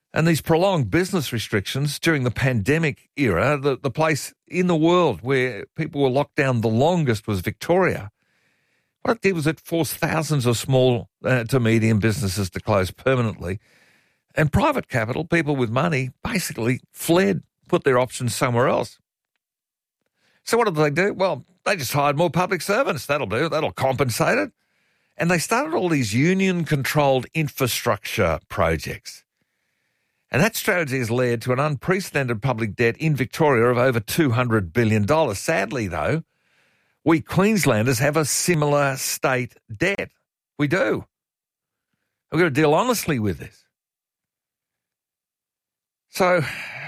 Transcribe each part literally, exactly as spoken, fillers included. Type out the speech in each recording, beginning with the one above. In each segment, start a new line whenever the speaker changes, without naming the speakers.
And these prolonged business restrictions during the pandemic era, the, the place in the world where people were locked down the longest was Victoria. What it did was it forced thousands of small uh, to medium businesses to close permanently. And private capital, people with money, basically fled, put their options somewhere else. So what did they do? Well, they just hired more public servants. That'll do. That'll compensate it. And they started all these union-controlled infrastructure projects. And that strategy has led to an unprecedented public debt in Victoria of over two hundred billion dollars. Sadly, though, we Queenslanders have a similar state debt. We do. We've got to deal honestly with this. So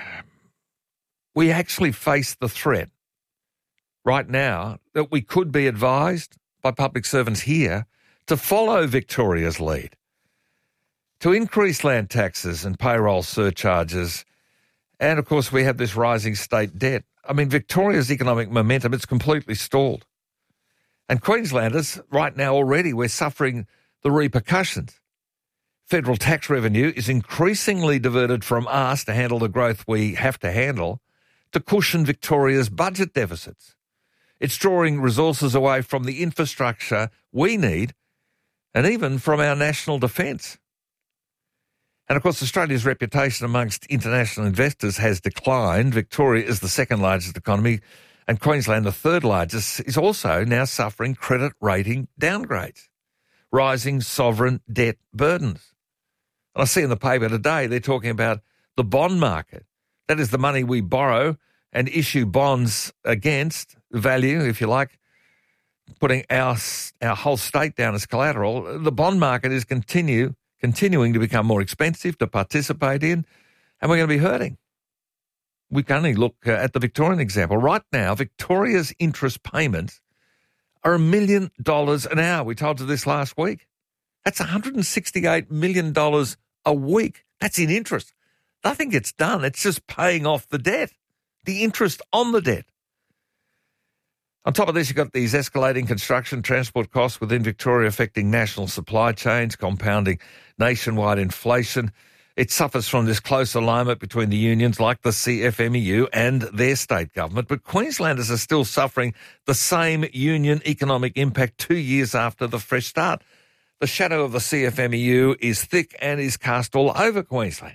we actually face the threat right now that we could be advised by public servants here to follow Victoria's lead, to increase land taxes and payroll surcharges. And, of course, we have this rising state debt. I mean, Victoria's economic momentum, it's completely stalled. And Queenslanders, right now already, we're suffering the repercussions. Federal tax revenue is increasingly diverted from us to handle the growth we have to handle to cushion Victoria's budget deficits. It's drawing resources away from the infrastructure we need and even from our national defence. And, of course, Australia's reputation amongst international investors has declined. Victoria is the second largest economy and Queensland, the third largest, is also now suffering credit rating downgrades, rising sovereign debt burdens. And I see in the paper today they're talking about the bond market. That is the money we borrow and issue bonds against, value, if you like, putting our our whole state down as collateral. The bond market is continue continuing to become more expensive to participate in, and we're going to be hurting. We can only look uh, at the Victorian example. Right now, Victoria's interest payments are a million dollars an hour. We told you this last week. That's one hundred sixty-eight million dollars a week. That's in interest. Nothing gets done. It's just paying off the debt, the interest on the debt. On top of this, you've got these escalating construction transport costs within Victoria affecting national supply chains, compounding nationwide inflation. It suffers from this close alignment between the unions like the C F M E U and their state government. But Queenslanders are still suffering the same union economic impact two years after the fresh start. The shadow of the C F M E U is thick and is cast all over Queensland.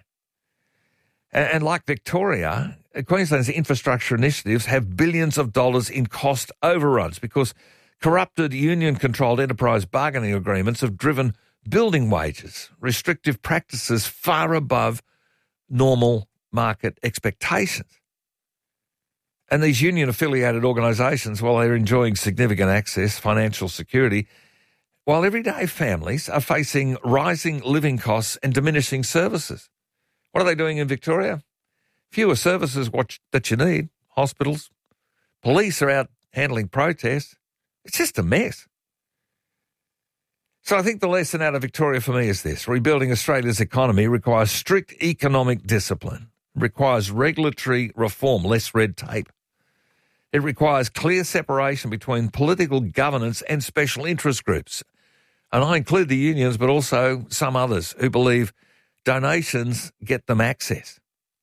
And like Victoria, Queensland's infrastructure initiatives have billions of dollars in cost overruns because corrupted union-controlled enterprise bargaining agreements have driven building wages, restrictive practices far above normal market expectations. And these union-affiliated organisations, while they're enjoying significant access, financial security, while everyday families are facing rising living costs and diminishing services. What are they doing in Victoria? Fewer services what, that you need, hospitals. Police are out handling protests. It's just a mess. So I think the lesson out of Victoria for me is this. Rebuilding Australia's economy requires strict economic discipline, requires regulatory reform, less red tape. It requires clear separation between political governance and special interest groups. And I include the unions, but also some others who believe donations get them access.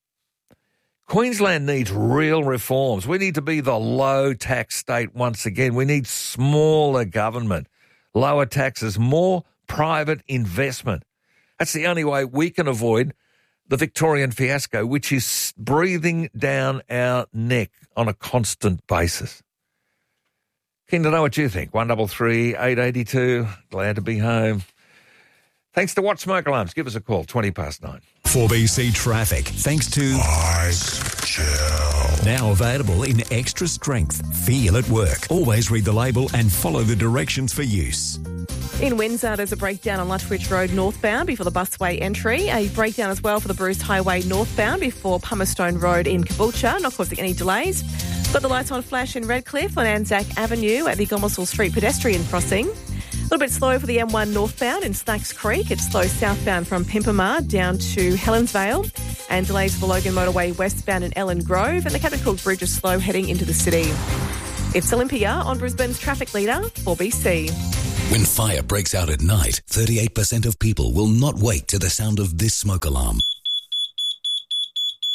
Queensland needs real reforms. We need to be the low-tax state once again. We need smaller government, lower taxes, more private investment. That's the only way we can avoid the Victorian fiasco, which is breathing down our neck on a constant basis. Keen to know what you think. one double three, eight eight two. Glad to be home. Thanks to Watch Smoke Alarms. Give us a call, twenty past nine.
four B C Traffic, thanks to
Mike Chill.
Now available in extra strength. Feel at work. Always read the label and follow the directions for use.
In Windsor, there's a breakdown on Lutwich Road northbound before the busway entry. A breakdown as well for the Bruce Highway northbound before Pumerstone Road in Caboolture, not causing any delays. Got the lights on flash in Redcliffe on Anzac Avenue at the Gomersall Street pedestrian crossing. A little bit slow for the M one northbound in Snacks Creek. It's slow southbound from Pimpamar down to Helensvale. And delays for the Logan Motorway westbound in Ellen Grove. And the Captain Cook Bridge is slow heading into the city. It's Olympia on Brisbane's traffic leader, four B C.
When fire breaks out at night, thirty-eight percent of people will not wake to the sound of this smoke alarm.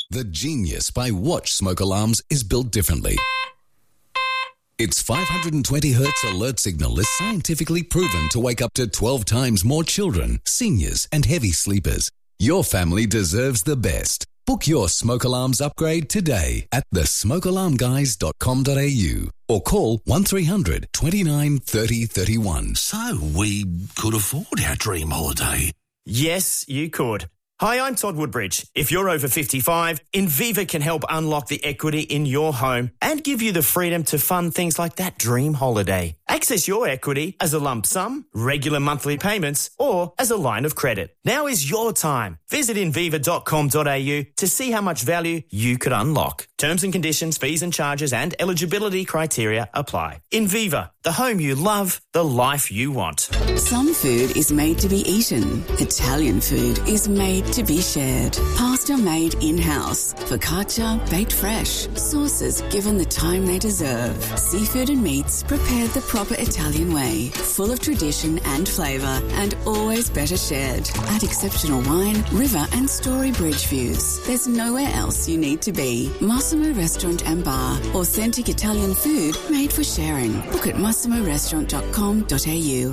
The genius by Watch smoke alarms is built differently. Its five hundred twenty hertz alert signal is scientifically proven to wake up to twelve times more children, seniors and heavy sleepers. Your family deserves the best. Book your smoke alarms upgrade today at the smoke alarm guys dot com dot a u or call one three hundred twenty-nine thirty thirty-one.
So we could afford our dream holiday.
Yes, you could. Hi, I'm Todd Woodbridge. If you're over fifty-five, Inviva can help unlock the equity in your home and give you the freedom to fund things like that dream holiday. Access your equity as a lump sum, regular monthly payments, or as a line of credit. Now is your time. Visit inviva dot com dot a u to see how much value you could unlock. Terms and conditions, fees and charges and eligibility criteria apply. Inviva, the home you love, the life you want.
Some food is made to be eaten. Italian food is made to be shared. Pasta made in-house. Focaccia baked fresh. Sauces given the time they deserve. Seafood and meats prepared the proper Italian way. Full of tradition and flavour and always better shared. At exceptional wine, river and story bridge views. There's nowhere else you need to be. Massimo Restaurant and Bar. Authentic Italian food made for sharing. Book at massimo restaurant dot com dot a u.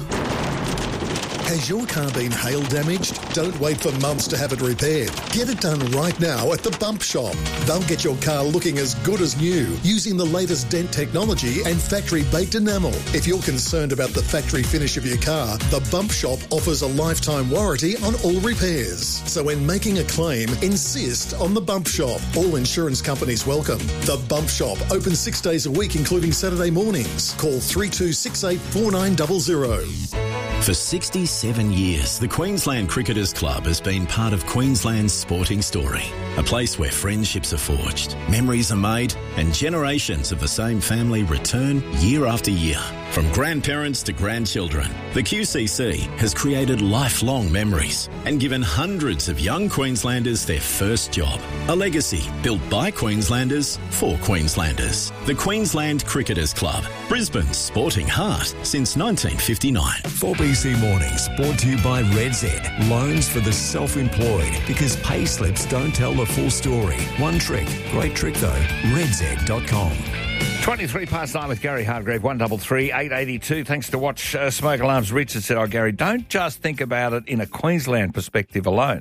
Has your car been hail damaged? Don't wait for months to have it repaired. Get it done right now at the Bump Shop. They'll get your car looking as good as new using the latest dent technology and factory-baked enamel. If you're concerned about the factory finish of your car, the Bump Shop offers a lifetime warranty on all repairs. So when making a claim, insist on the Bump Shop. All insurance companies welcome. The Bump Shop, open six days a week, including Saturday mornings. Call three two six eight four nine zero zero.
For sixty-seven years, the Queensland Cricketers Club has been part of Queensland's sporting story. A place where friendships are forged, memories are made, and generations of the same family return year after year. From grandparents to grandchildren, the Q C C has created lifelong memories and given hundreds of young Queenslanders their first job. A legacy built by Queenslanders for Queenslanders. The Queensland Cricketers Club, Brisbane's sporting heart since nineteen fifty-nine.
four B C Mornings, brought to you by Red Z. Loans for the self-employed, because pay slips don't tell the full story. One trick, great trick though, red z dot com.
twenty-three past nine with Gary Hargrave, one double three eight eighty-two. Thanks to Watch uh, Smoke Alarms. Richard said, oh, Gary, don't just think about it in a Queensland perspective alone.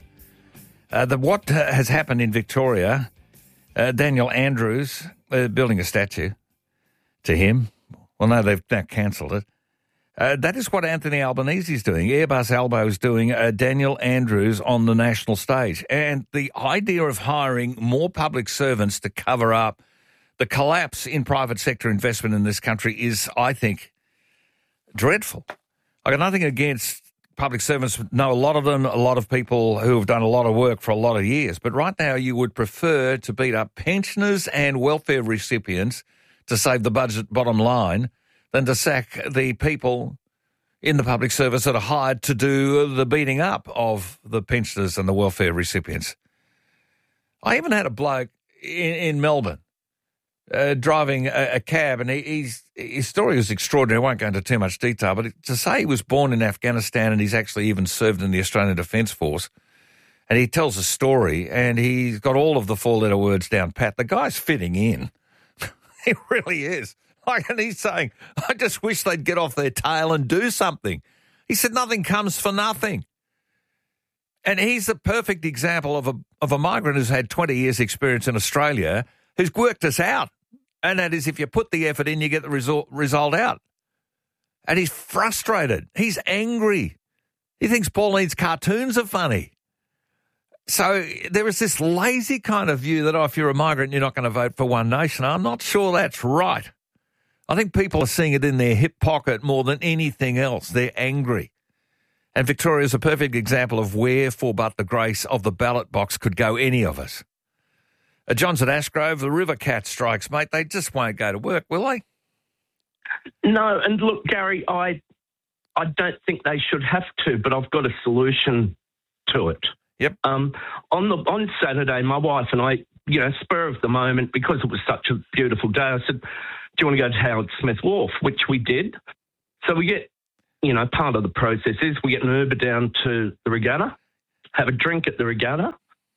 Uh, the, what uh, has happened in Victoria, uh, Daniel Andrews uh, building a statue to him. Well, no, they've now cancelled it. Uh, that is what Anthony Albanese is doing. Airbus Albo is doing uh, Daniel Andrews on the national stage. And the idea of hiring more public servants to cover up the collapse in private sector investment in this country is, I think, dreadful. I got nothing against public servants. Know a lot of them, a lot of people who have done a lot of work for a lot of years. But right now you would prefer to beat up pensioners and welfare recipients to save the budget bottom line than to sack the people in the public service that are hired to do the beating up of the pensioners and the welfare recipients. I even had a bloke in, in Melbourne uh, driving a, a cab, and he, he's, his story was extraordinary. I won't go into too much detail, but to say he was born in Afghanistan and he's actually even served in the Australian Defence Force, and he tells a story, and he's got all of the four-letter words down pat. The guy's fitting in. He really is. Like, and he's saying, I just wish they'd get off their tail and do something. He said nothing comes for nothing. And he's the perfect example of a of a migrant who's had twenty years experience in Australia who's worked us out. And that is, if you put the effort in, you get the result, result out. And he's frustrated. He's angry. He thinks Pauline's cartoons are funny. So there is this lazy kind of view that, oh, if you're a migrant, you're not going to vote for One Nation. I'm not sure that's right. I think people are seeing it in their hip pocket more than anything else. They're angry. And Victoria is a perfect example of where, for but the grace of the ballot box, could go any of us. Uh, John's at Ashgrove, the River Cat strikes, mate. They just won't go to work, will they?
No, and look, Gary, I I don't think they should have to, but I've got a solution to it.
Yep.
Um, on the on Saturday, my wife and I, you know, spur of the moment, because it was such a beautiful day, I said, do you want to go to Howard Smith Wharf? Which we did. So we get, you know, part of the process is we get an Uber down to the regatta, have a drink at the regatta,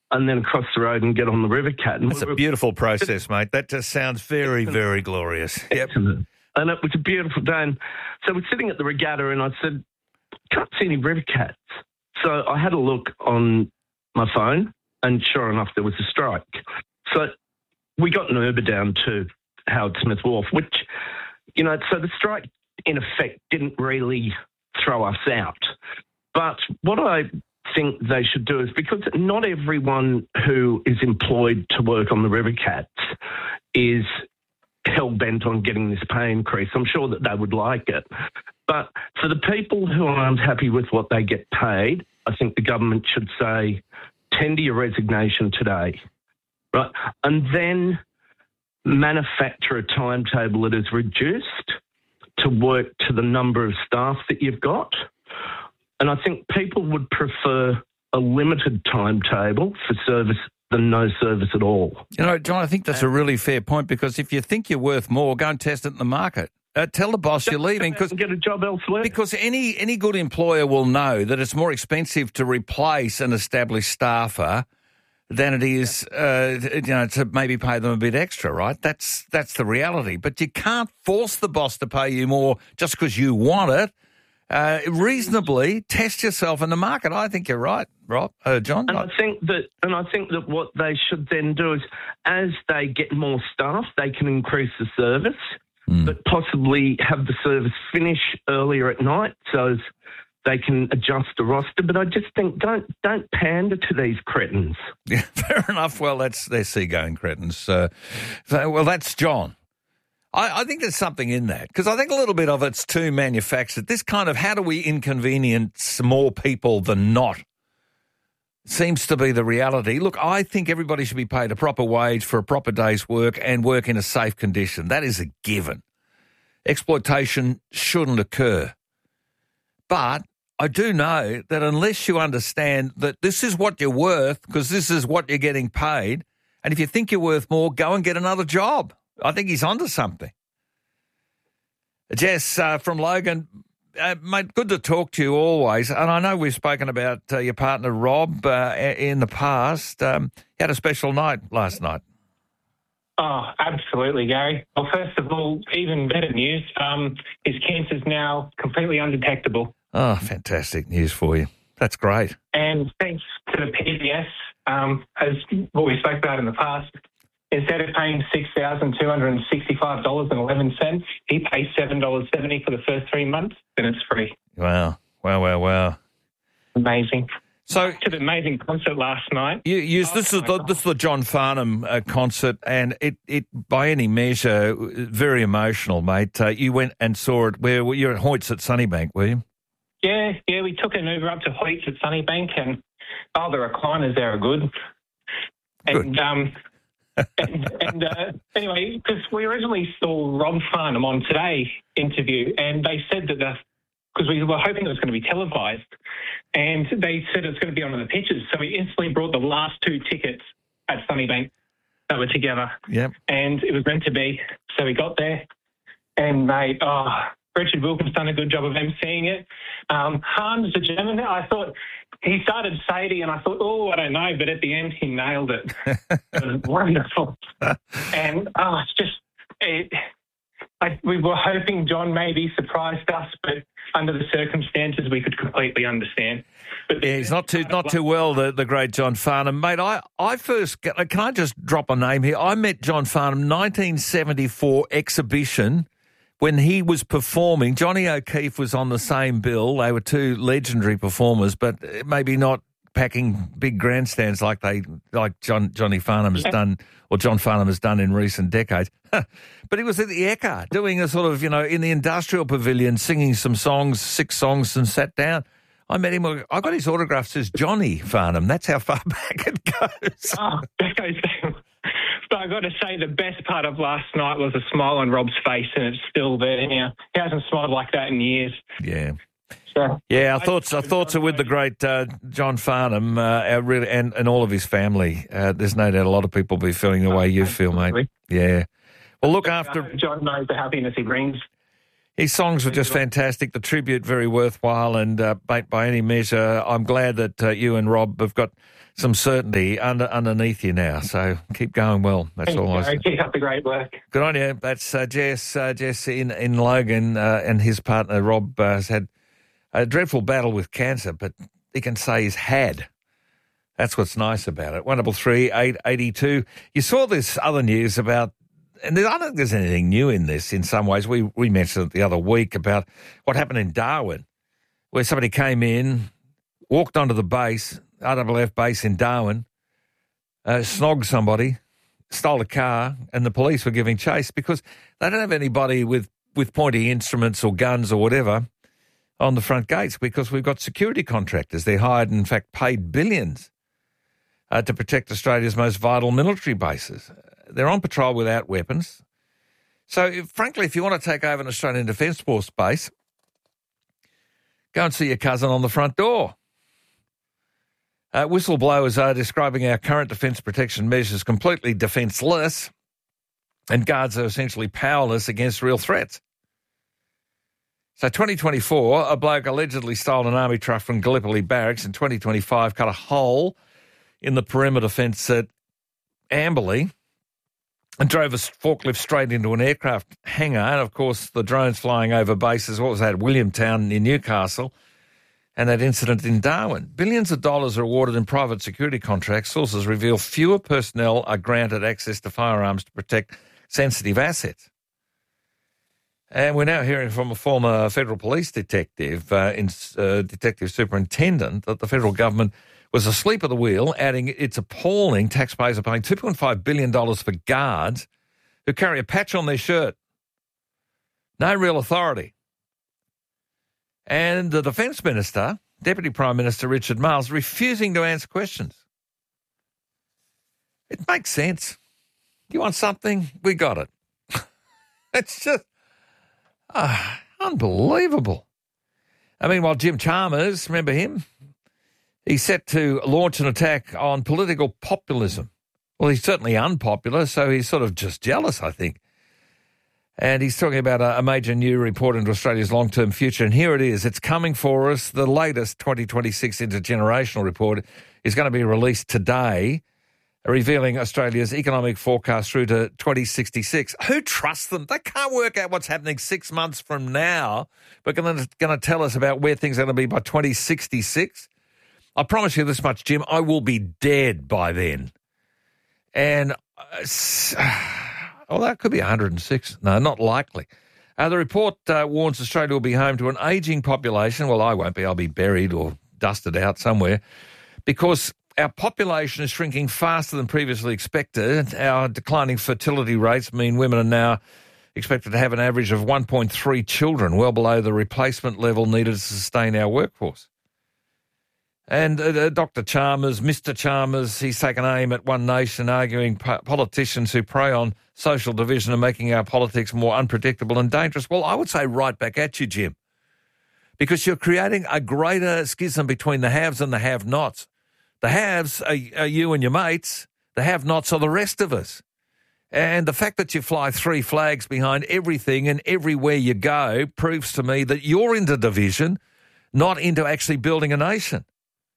and then across the road and get on the River Cat. And
That's a beautiful process, mate. That just sounds very, very glorious. Yep.
Excellent. And it was a beautiful day. And so we're sitting at the regatta, and I said, can't see any river cats. So I had a look on my phone, and sure enough, there was a strike. So we got an Uber down to Howard Smith Wharf, which, you know, so the strike, in effect, didn't really throw us out. But what I think they should do is, because not everyone who is employed to work on the River Cats is hell-bent on getting this pay increase. I'm sure that they would like it. But for the people who aren't happy with what they get paid, I think the government should say, tender your resignation today, right? And then manufacture a timetable that is reduced to work to the number of staff that you've got. And I think people would prefer a limited timetable for service than no service at all.
You know, John, I think that's a really fair point, because if you think you're worth more, go and test it in the market. Uh, tell the boss you're leaving, because
get a job elsewhere.
Because any any good employer will know that it's more expensive to replace an established staffer than it is, uh, you know, to maybe pay them a bit extra, right? That's that's the reality. But you can't force the boss to pay you more just because you want it. Uh, reasonably test yourself in the market. I think you're right, Rob, uh, John.
And I think that, and I think that what they should then do is, as they get more staff, they can increase the service, mm. but possibly have the service finish earlier at night so as they can adjust the roster. But I just think don't don't pander to these cretins.
Yeah, fair enough. Well, that's they're seagoing cretins. Uh, so, well, that's John. I, I think there's something in that, because I think a little bit of it's too manufactured. This kind of how do we inconvenience more people than not seems to be the reality. Look, I think everybody should be paid a proper wage for a proper day's work and work in a safe condition. That is a given. Exploitation shouldn't occur. But I do know that unless you understand that this is what you're worth, because this is what you're getting paid, and if you think you're worth more, go and get another job. I think he's onto something. Jess uh, from Logan, uh, mate, good to talk to you always. And I know we've spoken about uh, your partner Rob uh, in the past. Um, you had a special night last night.
Oh, absolutely, Gary. Well, first of all, even better news. Um, his cancer's now completely undetectable.
Oh, fantastic news for you. That's great.
And thanks to the P B S, um, as what we spoke about in the past, instead of paying six thousand two hundred sixty-five dollars and eleven cents, he pays seven dollars seventy for the first three months, and it's free.
Wow. Wow, wow, wow.
Amazing.
So,
to the amazing concert last night.
You, you, this is the this is the John Farnham uh, concert, and it, it by any measure very emotional, mate. Uh, you went and saw it. Where you're at Hoyts at Sunnybank, were you?
Yeah, yeah. We took an Uber up to Hoyts at Sunnybank, and oh, the recliners there are good.
Good.
And um, and, and uh, anyway, because we originally saw Rob Farnham on Today interview, and they said that the because we were hoping it was going to be televised. And they said it's going to be on the pitches. So we instantly brought the last two tickets at Sunnybank that were together.
Yep.
And it was meant to be. So we got there and, mate, oh, Richard Wilkins done a good job of emceeing it. Um, Hans, the German, I thought he started Sadie and I thought, oh, I don't know. But at the end, he nailed it. It was wonderful. And, oh, it's just, it, I, we were hoping John maybe surprised us, but under the circumstances, we could completely understand. But
yeah, he's not too not too well, the, the great John Farnham. Mate, I, I first, can I just drop a name here? I met John Farnham, nineteen seventy-four exhibition, when he was performing. Johnny O'Keefe was on the same bill. They were two legendary performers, but maybe not packing big grandstands like they like John Johnny Farnham has done, or John Farnham has done in recent decades. But he was at the Ekka doing a sort of, you know, in the industrial pavilion, singing some songs, six songs, and sat down. I met him. I got his autograph. Says Johnny Farnham. That's how far back it goes.
Oh, that goes down. But I got to say, the best part of last night was a smile on Rob's face, and it's still there now. He hasn't smiled like that in years.
Yeah. So, yeah, our thoughts, our thoughts are with the great uh, John Farnham, uh, our really, and, and all of his family. Uh, there's no doubt a lot of people will be feeling the way you feel, mate. Yeah. Well, look after...
John knows the happiness he brings.
His songs were just fantastic, the tribute very worthwhile, and uh, by, by any measure, I'm glad that uh, you and Rob have got some certainty under, underneath you now. So keep going well. That's
Thank
all
you,
I say.
Keep up the great work.
Good on you. That's uh, Jess, uh, Jess in, in Logan, uh, and his partner Rob uh, has had a dreadful battle with cancer, but he can say he's had. That's what's nice about it. one double three eight eighty two. You saw this other news about, and I don't think there's anything new in this in some ways. We we mentioned it the other week about what happened in Darwin, where somebody came in, walked onto the base, R W F base in Darwin, uh, snogged somebody, stole a car, and the police were giving chase because they don't have anybody with, with pointy instruments or guns or whatever on the front gates because we've got security contractors. They're hired, in fact, paid billions uh, to protect Australia's most vital military bases. They're on patrol without weapons. So, if, frankly, if you want to take over an Australian Defence Force base, go and see your cousin on the front door. Uh, whistleblowers are describing our current defence protection measures completely defenceless, and guards are essentially powerless against real threats. So twenty twenty-four, a bloke allegedly stole an army truck from Gallipoli Barracks. In twenty twenty-five, cut a hole in the perimeter fence at Amberley and drove a forklift straight into an aircraft hangar. And, of course, the drones flying over bases, what was that, Williamtown in Newcastle, and that incident in Darwin. Billions of dollars are awarded in private security contracts. Sources reveal fewer personnel are granted access to firearms to protect sensitive assets. And we're now hearing from a former federal police detective, uh, in, uh, detective superintendent, that the federal government was asleep at the wheel, adding it's appalling taxpayers are paying two point five billion dollars for guards who carry a patch on their shirt. No real authority. And the Defence Minister, Deputy Prime Minister Richard Marles, refusing to answer questions. It makes sense. You want something? We got it. It's just uh, unbelievable. I mean, while Jim Chalmers, remember him? He's set to launch an attack on political populism. Well, he's certainly unpopular, so he's sort of just jealous, I think. And he's talking about a, a major new report into Australia's long-term future. And here it is. It's coming for us. The latest twenty twenty-six intergenerational report is going to be released today, revealing Australia's economic forecast through to twenty sixty-six. Who trusts them? They can't work out what's happening six months from now, but going to, going to tell us about where things are going to be by twenty sixty-six. I promise you this much, Jim, I will be dead by then. And, uh, well, that could be one hundred six. No, not likely. Uh, the report uh, warns Australia will be home to an ageing population. Well, I won't be. I'll be buried or dusted out somewhere because our population is shrinking faster than previously expected. Our declining fertility rates mean women are now expected to have an average of one point three children, well below the replacement level needed to sustain our workforce. And uh, Doctor Chalmers, Mister Chalmers, he's taken aim at One Nation, arguing po- politicians who prey on social division are making our politics more unpredictable and dangerous. Well, I would say right back at you, Jim, because you're creating a greater schism between the haves and the have-nots. The haves are, are you and your mates. The have-nots are the rest of us. And the fact that you fly three flags behind everything and everywhere you go proves to me that you're into division, not into actually building a nation.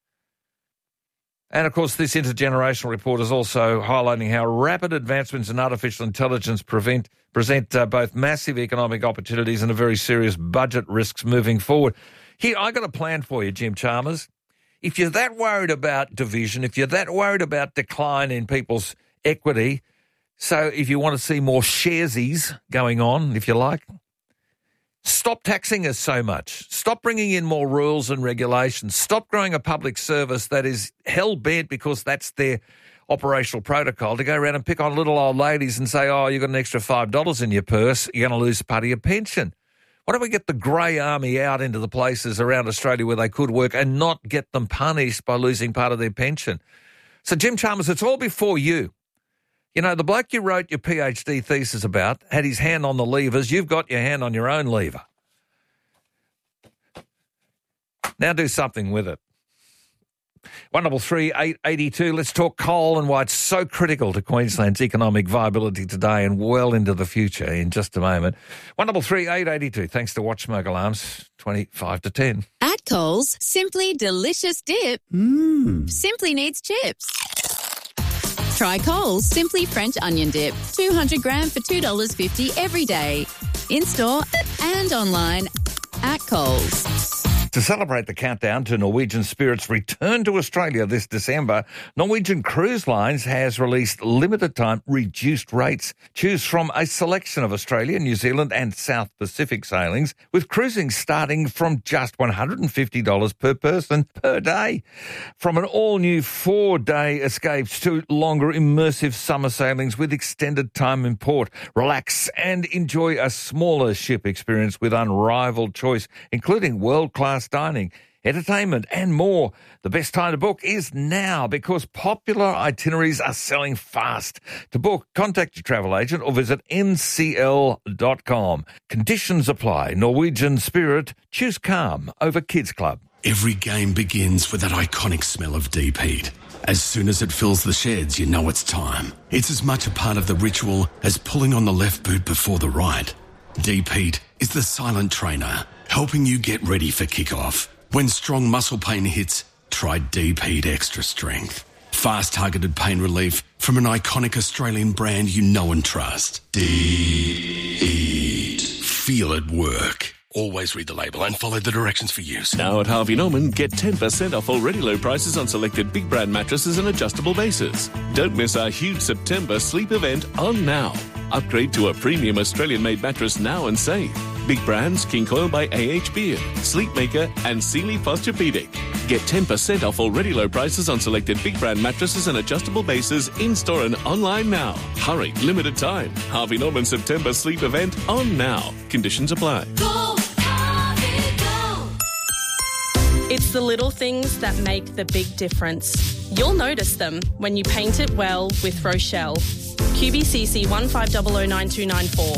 And, of course, this intergenerational report is also highlighting how rapid advancements in artificial intelligence prevent, present uh, both massive economic opportunities and a very serious budget risks moving forward. Here, I got a plan for you, Jim Chalmers. If you're that worried about division, if you're that worried about decline in people's equity, so if you want to see more sharesies going on, if you like, stop taxing us so much. Stop bringing in more rules and regulations. Stop growing a public service that is hell-bent because that's their operational protocol to go around and pick on little old ladies and say, oh, you've got an extra five dollars in your purse, you're going to lose part of your pension. Why don't we get the grey army out into the places around Australia where they could work and not get them punished by losing part of their pension? So, Jim Chalmers, it's all before you. You know, the bloke you wrote your PhD thesis about had his hand on the levers. You've got your hand on your own lever. Now do something with it. one double three eight eighty two. Let's talk coal and why it's so critical to Queensland's economic viability today and well into the future in just a moment. one double three eight eighty two. Thanks to Watch Smoke Alarms, twenty-five to ten.
At Coles, simply delicious dip. Mmm. Simply needs chips. Try Coles Simply French Onion Dip. two hundred gram for two dollars fifty every day. In-store and online at Coles.
To celebrate the countdown to Norwegian Spirit's return to Australia this December, Norwegian Cruise Lines has released limited-time reduced rates. Choose from a selection of Australia, New Zealand and South Pacific sailings, with cruising starting from just one hundred fifty dollars per person per day. From an all-new four-day escapes to longer immersive summer sailings with extended time in port. Relax and enjoy a smaller ship experience with unrivaled choice, including world-class dining, entertainment and more. The best time to book is now because popular itineraries are selling fast. To book, contact your travel agent or visit N C L dot com. Conditions apply. Norwegian Spirit. Choose calm over Kids Club.
Every game begins with that iconic smell of deep heat. As soon as it fills the sheds, you know it's time. It's as much a part of the ritual as pulling on the left boot before the right. Deep heat is the silent trainer, helping you get ready for kickoff. When strong muscle pain hits, try Deep Heat Extra Strength. Fast targeted pain relief from an iconic Australian brand you know and trust. Deep Heat. Feel it work. Always read the label and follow the directions for use.
Now at Harvey Norman, get ten percent off already low prices on selected big brand mattresses and adjustable bases. Don't miss our huge September sleep event on now. Upgrade to a premium Australian-made mattress now and save. Big brands, King Coil by A H Beard, Sleepmaker and Sealy Posturepedic. Get ten percent off already low prices on selected big brand mattresses and adjustable bases in-store and online now. Hurry, limited time. Harvey Norman September sleep event on now. Conditions apply.
Go, Harvey, go. It's the little things that make the big difference. You'll notice them when you paint it well with Rochelle. Q B C C one five zero zero nine two nine four.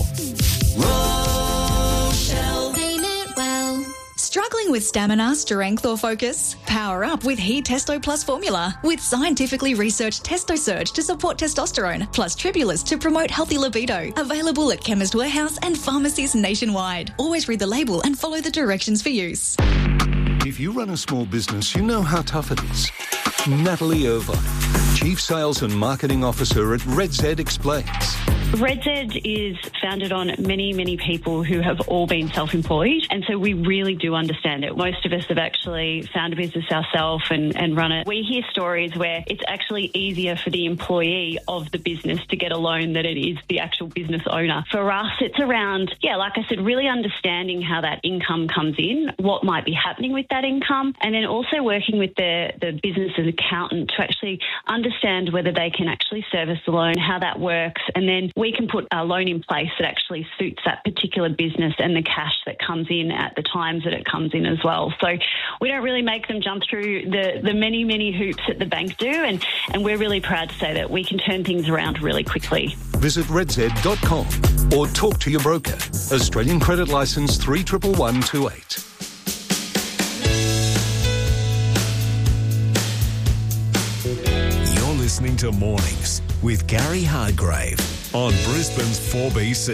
Rochelle. Paint it well. Struggling with stamina, strength or focus? Power up with He Testo Plus formula with scientifically researched Testo Surge to support testosterone plus Tribulus to promote healthy libido. Available at Chemist Warehouse and pharmacies nationwide. Always read the label and follow the directions for use.
If you run a small business, you know how tough it is. Natalie Irvine, Chief Sales and Marketing Officer at Red Z, explains.
Red Z is founded on many, many people who have all been self-employed, and so we really do understand it. Most of us have actually found a business ourselves and, and run it. We hear stories where it's actually easier for the employee of the business to get a loan than it is the actual business owner. For us, it's around, yeah, like I said, really understanding how that income comes in, what might be happening with that income, and then also working with the, the business's accountant to actually understand whether they can actually service the loan, how that works, and then we can put a loan in place that actually suits that particular business and the cash that comes in at the times that it comes in as well. So we don't really make them jump through the, the many, many hoops that the bank do, and, and we're really proud to say that we can turn things around really quickly.
Visit red z dot com or talk to your broker. Australian Credit Licence three one one one two eight.
You're listening to Mornings with Gary Hargrave on Brisbane's four B C.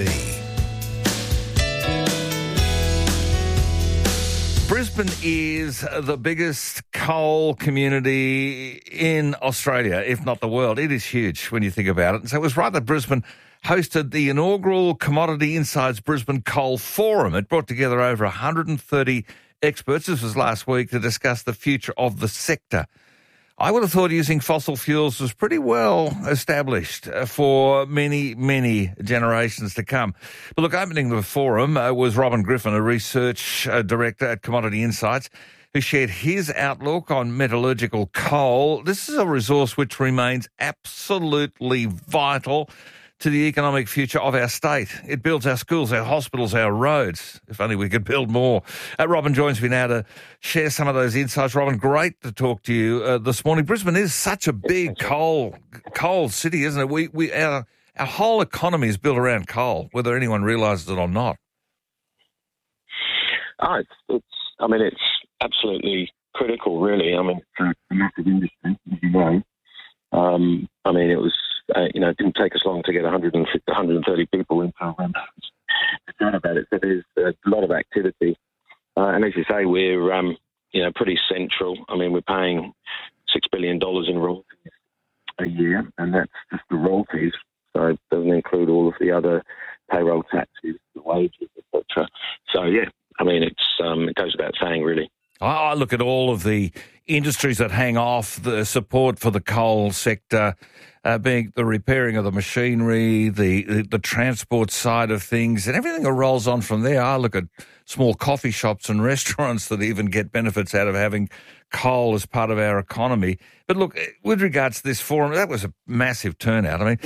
Brisbane is the biggest coal community in Australia, if not the world. It is huge when you think about it. And so it was right that Brisbane hosted the inaugural Commodity Insights Brisbane Coal Forum. It brought together over one hundred thirty experts. This was last week to discuss the future of the sector. I would have thought using fossil fuels was pretty well established for many, many generations to come. But look, opening the forum uh, was Robin Griffin, a research uh, director at Commodity Insights, who shared his outlook on metallurgical coal. This is a resource which remains absolutely vital to the economic future of our state. It builds our schools, our hospitals, our roads. If only we could build more. Uh, Robin joins me now to share some of those insights. Robin, great to talk to you uh, this morning. Brisbane is such a big coal coal city, isn't it? We we our our whole economy is built around coal, whether anyone realises it or not.
Oh, it's, it's I mean, it's absolutely critical, really. I mean, it's a massive industry, as you know. Um, I mean, it was, uh, you know, it didn't take us long to get one hundred fifty, one hundred thirty people into um, to chat about it. So there's a lot of activity. Uh, and as you say, we're, um, you know, pretty central. I mean, we're paying six billion dollars in royalties a year, and that's just the royalties. So it doesn't include all of the other payroll taxes, the wages, et cetera. So, yeah, I mean, it's um, it goes without saying, really.
I look at all of the industries that hang off the support for the coal sector, uh, being the repairing of the machinery, the, the the transport side of things, and everything that rolls on from there. I look at small coffee shops and restaurants that even get benefits out of having coal as part of our economy. But look, with regards to this forum, that was a massive turnout. I mean,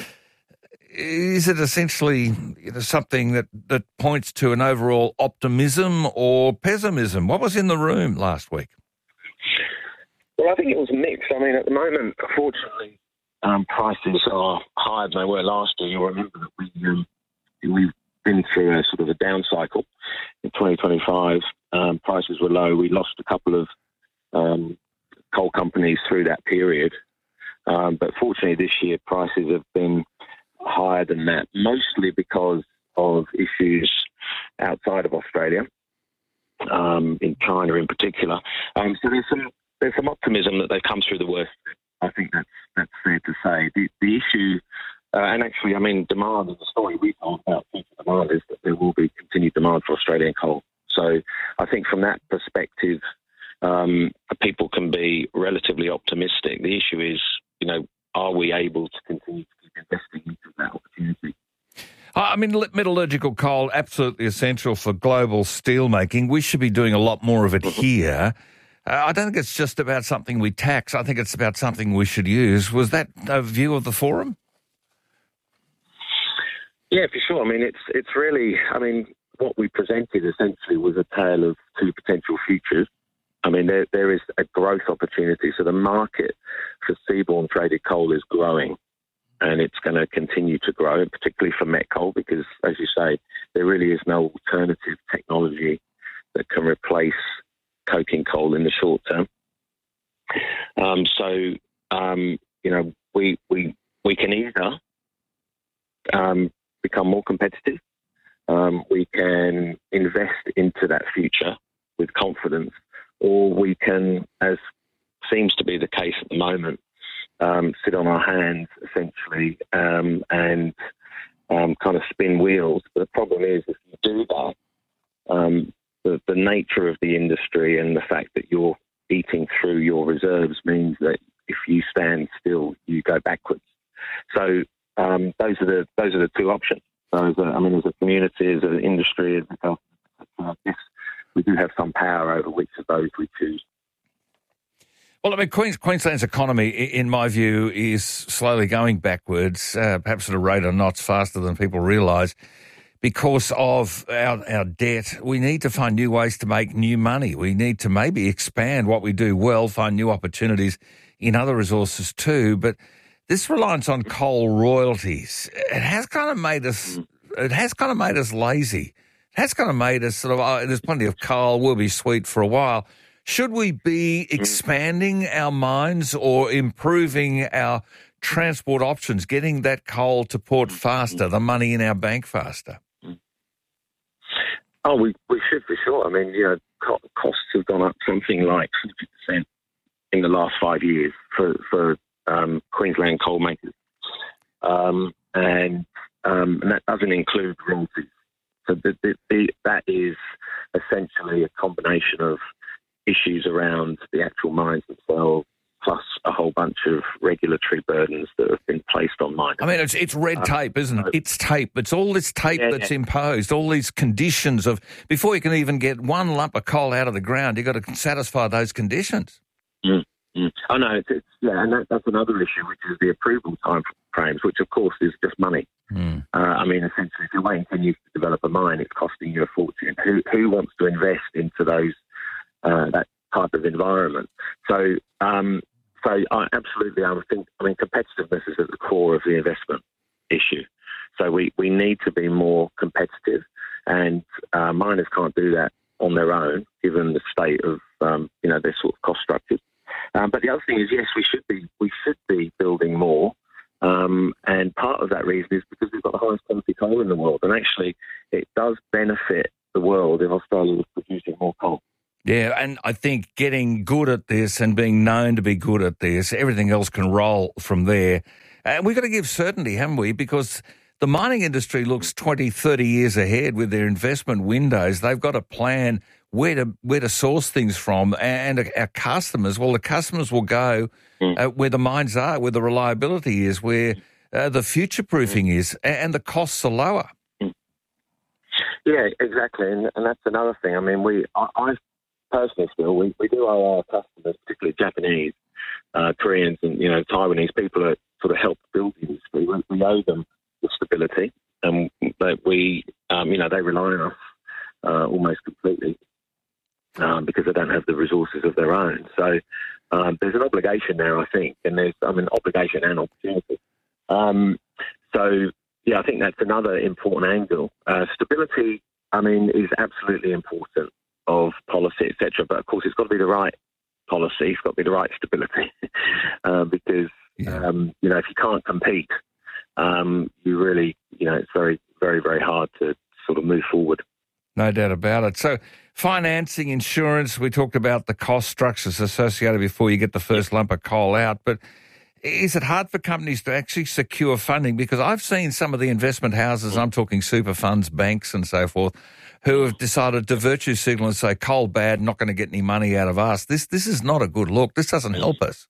is it essentially, you know, something that, that points to an overall optimism or pessimism? What was in the room last week?
Well, I think it was mixed. I mean, at the moment, unfortunately, um, prices are higher than they were last year. You'll remember that we, um, we've been through a sort of a down cycle. In twenty twenty-five, um, prices were low. We lost a couple of um, coal companies through that period. Um, but fortunately, this year, prices have been higher than that, mostly because of issues outside of Australia, um, in China in particular. Um, so there's some there's some optimism that they've come through the worst. I think that's that's fair to say. The, the issue, uh, and actually, I mean, demand, and the story we told about future demand is that there will be continued demand for Australian coal. So I think from that perspective, um, people can be relatively optimistic. The issue is, you know, are we able to continue to keep investing into that opportunity?
I mean, metallurgical coal, absolutely essential for global steel making. We should be doing a lot more of it here. Uh, I don't think it's just about something we tax. I think it's about something we should use. Was that a view of the forum?
Yeah, for sure. I mean, it's it's really, I mean, what we presented essentially was a tale of two potential futures. I mean, there there is a growth opportunity. So the market for seaborne traded coal is growing, and it's going to continue to grow, particularly for met coal, because, as you say, there really is no alternative technology that can replace coking coal in the short term. Um, so, um, you know, we we we can either um, become more competitive, um, we can invest into that future with confidence, or we can, as seems to be the case at the moment, um, sit on our hands essentially um, and um, kind of spin wheels. But the problem is, if you do that, um, the, the nature of the industry and the fact that you're eating through your reserves means that if you stand still, you go backwards. So um, those are the those are the two options. So, as a, I mean, as a community, as an industry, as a government, I guess we do have some power over which of those we choose.
Well, I mean, Queens, Queensland's economy, in my view, is slowly going backwards, uh, perhaps at a rate of knots faster than people realise, because of our, our debt. We need to find new ways to make new money. We need to maybe expand what we do well, find new opportunities in other resources too. But this reliance on coal royalties, it has kind of made us, it has kind of made us lazy. It has kind of made us sort of, oh, there's plenty of coal, we'll be sweet for a while. Should we be expanding our mines or improving our transport options, getting that coal to port faster, the money in our bank faster?
Oh, we, we should for sure. I mean, you know, co- costs have gone up something like fifty percent in the last five years for, for um, Queensland coal makers. Um, and, um, and that doesn't include royalties. So the, the, the, that is essentially a combination of issues around the actual mines themselves, plus a whole bunch of regulatory burdens that have been placed on miners.
I mean, it's it's red tape, isn't it? It's tape. It's all this tape yeah, that's yeah. imposed, all these conditions of, before you can even get one lump of coal out of the ground, you've got to satisfy those conditions.
Mm, mm. I know, it's, it's, yeah, and that, that's another issue, which is the approval time frames, which of course is just money.
Mm.
Uh, I mean, essentially, if you're waiting ten years to develop a mine, it's costing you a fortune. Who who wants to invest into those uh, that type of environment? So, um, so I absolutely, I would think. I mean, competitiveness is at the core of the investment issue. So we, we need to be more competitive, and uh, miners can't do that on their own, given the state of um, you know their sort of cost structures. Um, but the other thing is, yes, we should be we should be building more, um, and part of that reason is because we've got the highest quality coal in the world, and actually it does benefit the world if Australia was producing more coal.
Yeah, and I think getting good at this and being known to be good at this, everything else can roll from there. And we've got to give certainty, haven't we? Because the mining industry looks twenty, thirty years ahead with their investment windows. They've got to plan where to where to source things from. And our customers, well, the customers will go uh, where the mines are, where the reliability is, where uh, the future-proofing is, and the costs are lower.
Yeah, exactly. And, and that's another thing. I mean, we I, I personally feel we, we do owe our customers, particularly Japanese, uh, Koreans and, you know, Taiwanese people that sort of help build the industry. We, we owe them the stability, and that we, um, you know, they rely on us uh, almost completely um, because they don't have the resources of their own. So um, there's an obligation there, I think, and there's, I mean, obligation and opportunity. Um, so, yeah, I think that's another important angle. Uh, stability, I mean, is absolutely important of policy, et cetera. But, of course, it's got to be the right policy. It's got to be the right stability uh, because, yeah. um, you know, if you can't compete, Um, you really, you know, it's very, very, very hard to sort of move forward.
No doubt about it. So financing, insurance, we talked about the cost structures associated before you get the first lump of coal out, but is it hard for companies to actually secure funding? Because I've seen some of the investment houses, I'm talking super funds, banks and so forth, who have decided to virtue signal and say, coal bad, not going to get any money out of us. This, this is not a good look. This doesn't help us.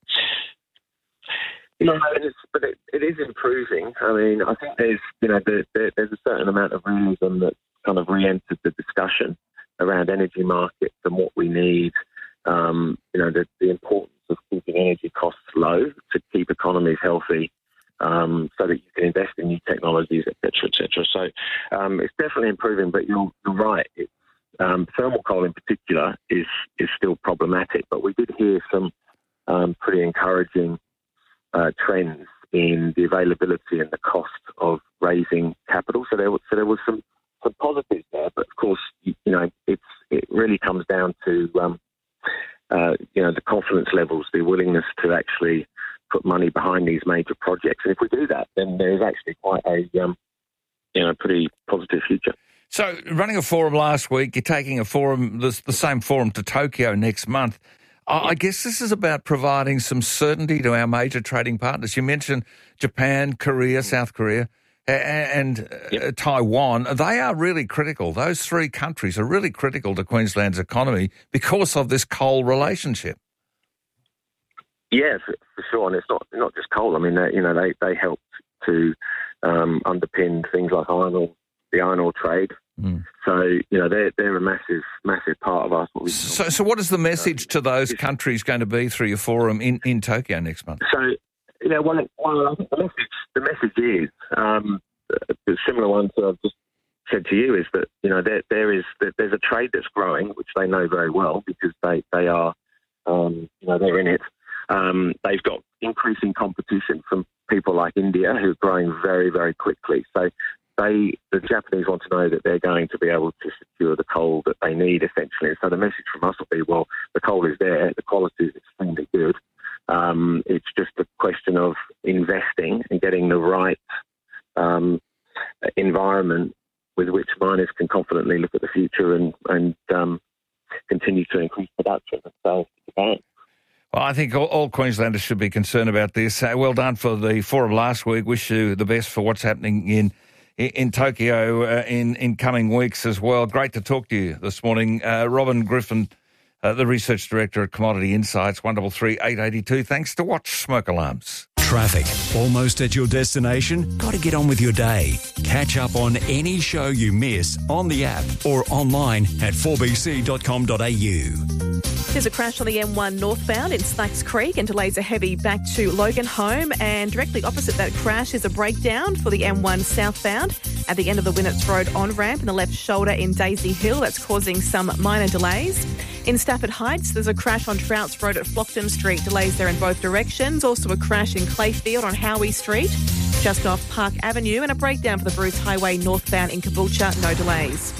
No, it is, but it, it is improving. I mean, I think there's, you know, there, there, there's a certain amount of realism that's kind of re-entered the discussion around energy markets and what we need. Um, you know, the, the importance of keeping energy costs low to keep economies healthy, um, so that you can invest in new technologies, et cetera, et cetera. So um, it's definitely improving. But you're, you're right. It's, um, thermal coal in particular is is still problematic. But we did hear some um, pretty encouraging Uh, trends in the availability and the cost of raising capital. So there, was, so there was some, some positives there, but of course, you, you know, it's it really comes down to um, uh, you know the confidence levels, the willingness to actually put money behind these major projects. And if we do that, then there's actually quite a um, you know pretty positive future.
So, running a forum last week, you're taking a forum, the, the same forum to Tokyo next month. I guess this is about providing some certainty to our major trading partners. You mentioned Japan, Korea, South Korea, and yep. Taiwan. They are really critical. Those three countries are really critical to Queensland's economy because of this coal relationship.
Yeah, for, for sure. And it's not not just coal. I mean, they, you know, they, they help to um, underpin things like iron ore, the iron ore trade. Mm. So, you know, they're, they're a massive, massive part of us. What we
so, so what is the message to those countries going to be through your forum in, in Tokyo next month?
So, you know, one, one, I think the message, the message is, um, the similar one to I've just said to you, is that, you know, there, there is, there's a trade that's growing, which they know very well because they, they are, um, you know, they're in it. Um, they've got increasing competition from people like India who are growing very, very quickly. So, They, the Japanese want to know that they're going to be able to secure the coal that they need, essentially. And so the message from us will be, well, the coal is there, the quality is extremely good. Um, it's just a question of investing and getting the right um, environment with which miners can confidently look at the future and, and um, continue to increase production and sales to Japan.
Well, I think all, all Queenslanders should be concerned about this. Uh, well done for the forum last week. Wish you the best for what's happening in in Tokyo uh, in, in coming weeks as well. Great to talk to you this morning. Uh, Robin Griffin, uh, the Research Director at Commodity Insights, one three three, eight eight two. Thanks to Watch Smoke Alarms.
Traffic. Almost at your destination? Got to get on with your day. Catch up on any show you miss on the app or online at four b c dot com dot a u.
There's a crash on the M one northbound in Snacks Creek and delays are heavy back to Logan Home, and directly opposite that crash is a breakdown for the M one southbound at the end of the Winnets Road on-ramp in the left shoulder in Daisy Hill. That's causing some minor delays. In Stafford Heights, there's a crash on Trouts Road at Flockton Street. Delays there in both directions. Also a crash in Clayfield on Howie Street, just off Park Avenue, and a breakdown for the Bruce Highway northbound in Caboolture. No delays.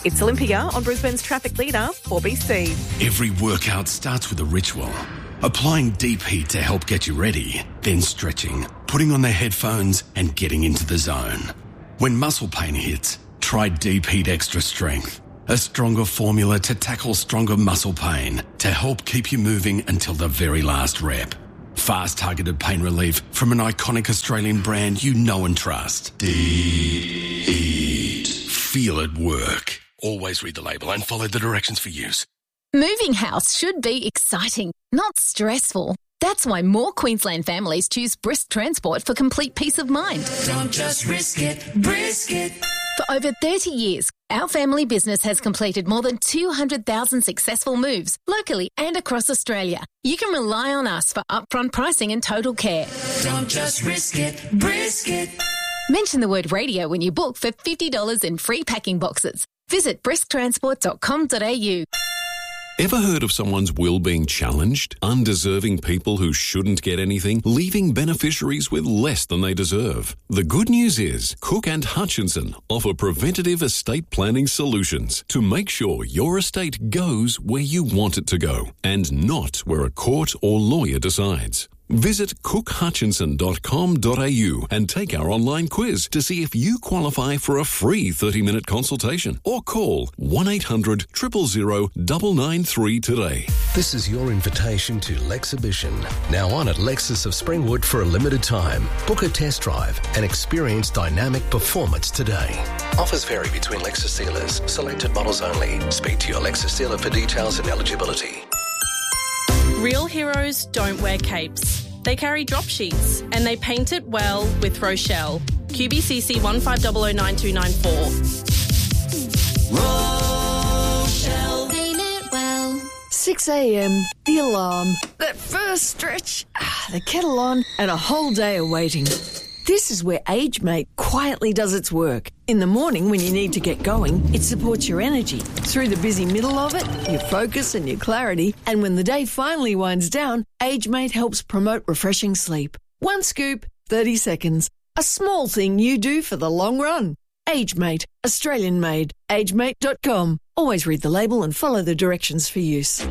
It's Olympia on Brisbane's traffic leader, four B C.
Every workout starts with a ritual. Applying deep heat to help get you ready, then stretching, putting on the headphones and getting into the zone. When muscle pain hits, try Deep Heat Extra Strength, a stronger formula to tackle stronger muscle pain to help keep you moving until the very last rep. Fast targeted pain relief from an iconic Australian brand you know and trust. Deep Heat. Feel it work. Always read the label and follow the directions for use.
Moving house should be exciting, not stressful. That's why more Queensland families choose Brisk Transport for complete peace of mind.
Don't just risk it, brisk it.
For over thirty years, our family business has completed more than two hundred thousand successful moves locally and across Australia. You can rely on us for upfront pricing and total care.
Don't just risk it, brisk it.
Mention the word radio when you book for fifty dollars in free packing boxes. Visit brisk transport dot com dot a u.
Ever heard of someone's will being challenged? Undeserving people who shouldn't get anything, leaving beneficiaries with less than they deserve. The good news is Cook and Hutchinson offer preventative estate planning solutions to make sure your estate goes where you want it to go and not where a court or lawyer decides. Visit cook hutchinson dot com dot a u and take our online quiz to see if you qualify for a free thirty-minute consultation or call one eight hundred, zero zero zero, nine nine three today.
This is your invitation to Lexhibition, now on at Lexus of Springwood for a limited time. Book a test drive and experience dynamic performance today. Offers vary between Lexus dealers. Selected models only. Speak to your Lexus dealer for details and eligibility.
Real heroes don't wear capes. They carry drop sheets and they paint it well with Rochelle. Q B C C one five zero zero nine two nine four.
Rochelle. Paint it well.
six a.m, the alarm, that first stretch, the kettle on, and a whole day of waiting. This is where AgeMate quietly does its work. In the morning when you need to get going, it supports your energy. Through the busy middle of it, your focus and your clarity. And when the day finally winds down, AgeMate helps promote refreshing sleep. One scoop, thirty seconds. A small thing you do for the long run. AgeMate, Australian made. age mate dot com. Always read the label and follow the directions for use.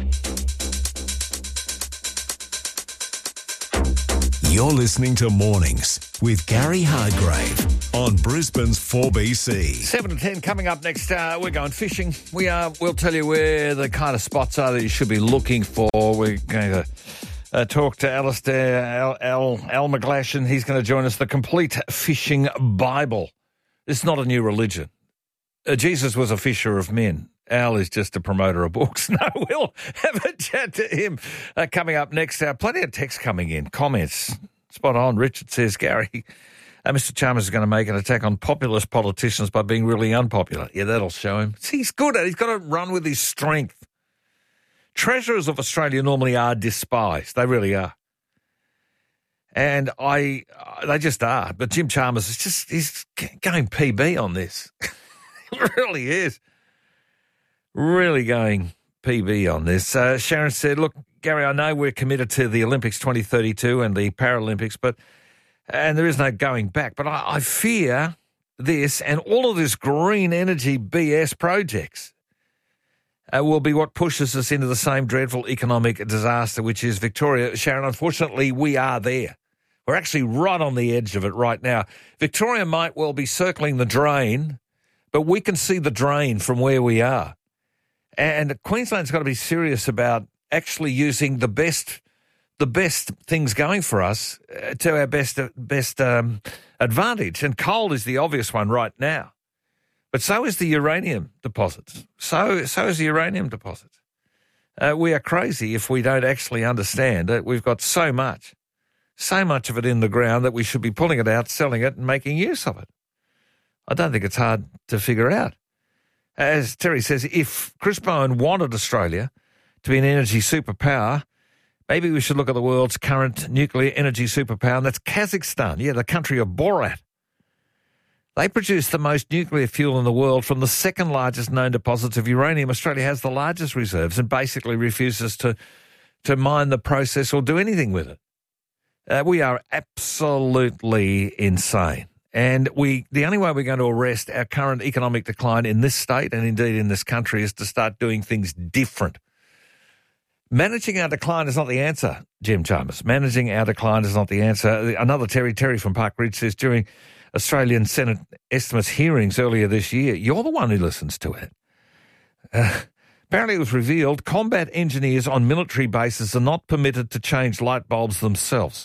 You're listening to Mornings with Gary Hargrave on Brisbane's four B C.
seven to ten coming up next. Uh, we're going fishing. We are. We'll tell you where the kind of spots are that you should be looking for. We're going to uh, talk to Alistair Al, Al, Al McGlashan. He's going to join us. The Complete Fishing Bible. It's not a new religion. Uh, Jesus was a fisher of men. Al is just a promoter of books. No, we'll have a chat to him uh, coming up next. Uh, plenty of texts coming in, comments. Spot on. Richard says, Gary, uh, Mister Chalmers is going to make an attack on populist politicians by being really unpopular. Yeah, that'll show him. See, he's good at it. He's got to run with his strength. Treasurers of Australia normally are despised. They really are. And I, uh, they just are. But Jim Chalmers is just, he's going P B on this. He really is. Really going P B on this. Uh, Sharon said, look, Gary, I know we're committed to the Olympics twenty thirty-two and the Paralympics, but and there is no going back. But I, I fear this and all of this green energy B S projects uh, will be what pushes us into the same dreadful economic disaster, which is Victoria. Sharon, unfortunately, we are there. We're actually right on the edge of it right now. Victoria might well be circling the drain, but we can see the drain from where we are. And Queensland's got to be serious about actually using the best, the best things going for us uh, to our best best um, advantage. And coal is the obvious one right now, but so is the uranium deposits. So so is the uranium deposits. Uh, we are crazy if we don't actually understand that we've got so much, so much of it in the ground that we should be pulling it out, selling it, and making use of it. I don't think it's hard to figure out. As Terry says, if Chris Bowen wanted Australia to be an energy superpower, maybe we should look at the world's current nuclear energy superpower, and that's Kazakhstan, yeah, the country of Borat. They produce the most nuclear fuel in the world from the second largest known deposits of uranium. Australia has the largest reserves and basically refuses to, to mine the process or do anything with it. Uh, we are absolutely insane. And we, the only way we're going to arrest our current economic decline in this state and indeed in this country is to start doing things different. Managing our decline is not the answer, Jim Chalmers. Managing our decline is not the answer. Another Terry Terry from Park Ridge says during Australian Senate estimates hearings earlier this year, you're the one who listens to it. Uh, apparently it was revealed combat engineers on military bases are not permitted to change light bulbs themselves.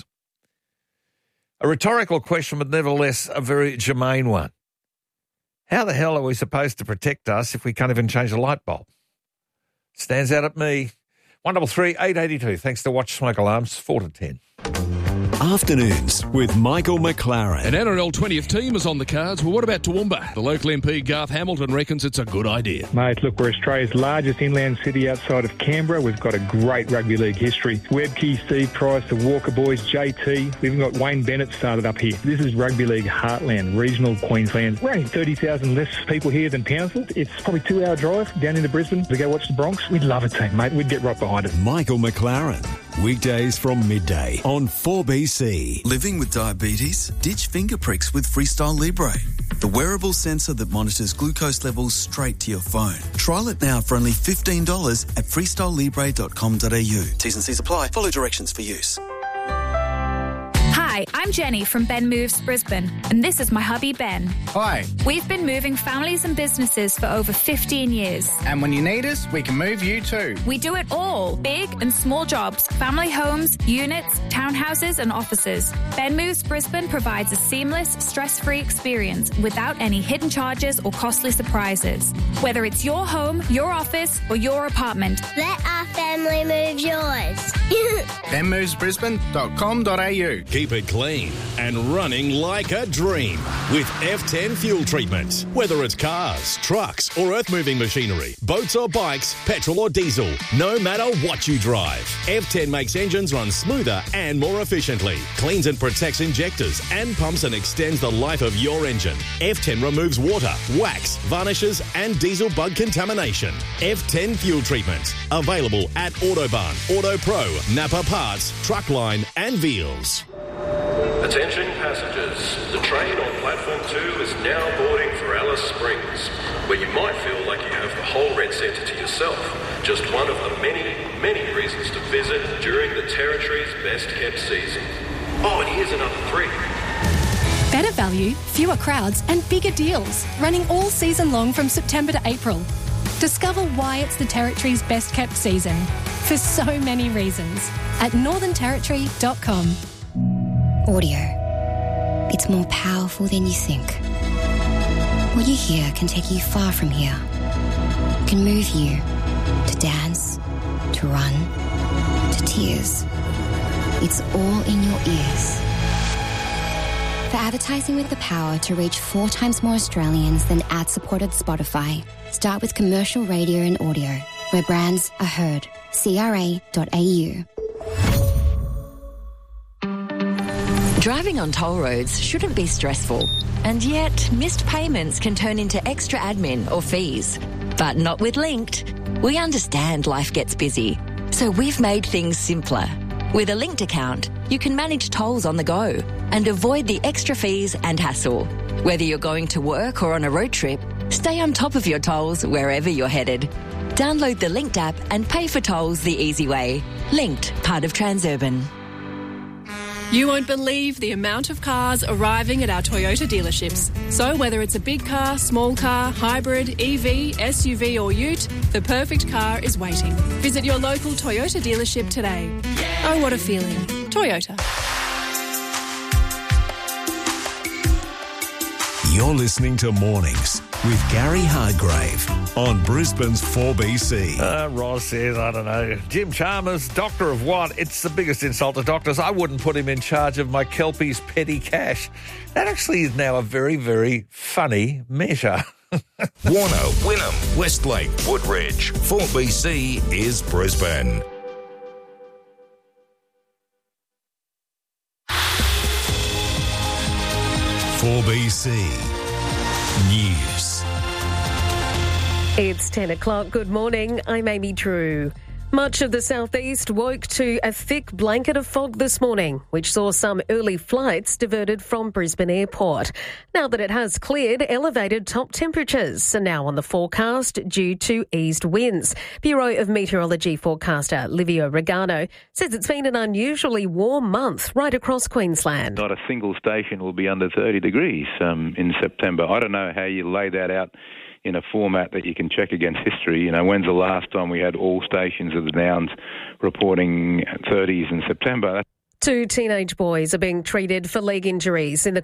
A rhetorical question, but nevertheless a very germane one. How the hell are we supposed to protect us if we can't even change a light bulb? Stands out at me. one double three eight eight two. Thanks to Watch Smoke Alarms, four to ten.
Afternoons with Michael McLaren.
An N R L twentieth team is on the cards. Well, what about Toowoomba? The local M P, Garth Hamilton, reckons it's a good idea.
Mate, look, we're Australia's largest inland city outside of Canberra. We've got a great rugby league history. Webkey, Steve Price, the Walker boys, J T. We've even got Wayne Bennett started up here. This is rugby league heartland, regional Queensland. We're only thirty thousand less people here than Townsville. It's probably a two-hour drive down into Brisbane to go watch the Bronx. We'd love a team, mate. We'd get right behind it.
Michael McLaren. Weekdays from midday on four B C.
Living with diabetes? Ditch finger pricks with Freestyle Libre, the wearable sensor that monitors glucose levels straight to your phone. Trial it now for only fifteen dollars at freestyle libre dot com dot a u. T's and C's apply. Follow directions for use.
Hi, I'm Jenny from Ben Moves Brisbane, and this is my hubby Ben.
Hi.
We've been moving families and businesses for over fifteen years.
And when you need us, we can move you too.
We do it all, big and small jobs, family homes, units, townhouses and offices. Ben Moves Brisbane provides a seamless, stress-free experience without any hidden charges or costly surprises. Whether it's your home, your office or your apartment.
Let our family move yours.
ben moves brisbane dot com dot a u.
Keep it clean and running like a dream with F ten fuel treatment. Whether it's cars, trucks or earth-moving machinery, boats or bikes, petrol or diesel, no matter what you drive, F ten makes engines run smoother and more efficiently, cleans and protects injectors and pumps and extends the life of your engine. F ten removes water, wax, varnishes and diesel bug contamination. F ten fuel treatment. Available at Autobarn, Auto Pro, Napa Parts, Truckline and Veals.
Attention passengers, the train on platform two is now boarding for Alice Springs, where you might feel like you have the whole Red Centre to yourself. Just one of the many, many reasons to visit during the Territory's best kept season. Oh, and here's another three.
Better value, fewer crowds and bigger deals, running all season long from September to April. Discover why it's the Territory's best kept season, for so many reasons, at northern territory dot com.
Audio. It's more powerful than you think. What you hear can take you far from here. It can move you to dance, to run, to tears. It's all in your ears. For advertising with the power to reach four times more Australians than ad-supported Spotify, start with commercial radio and audio, where brands are heard. C R A dot A U.
Driving on toll roads shouldn't be stressful, and yet missed payments can turn into extra admin or fees. But not with Linked. We understand life gets busy, so we've made things simpler. With a Linked account, you can manage tolls on the go and avoid the extra fees and hassle. Whether you're going to work or on a road trip, stay on top of your tolls wherever you're headed. Download the Linked app and pay for tolls the easy way. Linked, part of Transurban.
You won't believe the amount of cars arriving at our Toyota dealerships. So whether it's a big car, small car, hybrid, E V, S U V or ute, the perfect car is waiting. Visit your local Toyota dealership today. Oh, what a feeling. Toyota.
You're listening to Mornings with Gary Hargrave on Brisbane's four B C.
Uh, Ross says, I don't know, Jim Chalmers, doctor of what? It's the biggest insult to doctors. I wouldn't put him in charge of my Kelpie's petty cash. That actually is now a very, very funny measure.
Warner, Wynnum, Westlake, Woodridge. four B C is Brisbane.
four B C News.
It's ten o'clock. Good morning. I'm Amy Drew.
Much of the southeast woke to a thick blanket of fog this morning, which saw some early flights diverted from Brisbane Airport. Now that it has cleared, elevated top temperatures are now on the forecast due to eased winds. Bureau of Meteorology forecaster Livio Regano says it's been an unusually warm month right across Queensland.
Not a single station will be under thirty degrees um, in September. I don't know how you lay that out in a format that you can check against history. You know, when's the last time we had all stations of the Downs reporting thirties in September?
Two teenage boys are being treated for leg injuries in the